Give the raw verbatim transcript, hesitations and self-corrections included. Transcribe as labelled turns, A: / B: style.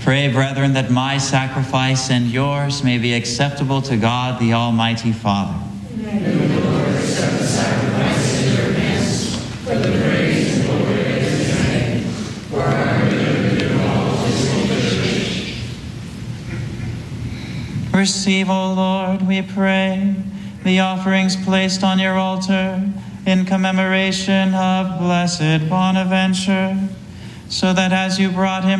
A: Pray, brethren, that my sacrifice and yours may be acceptable to God, the Almighty Father.
B: May the Lord accept the sacrifice in your hands for the praise and glory of his name, for our good and all of his holy church.
A: Receive, O Lord, we pray, the offerings placed on your altar in commemoration of Blessed Bonaventure, so that as you brought him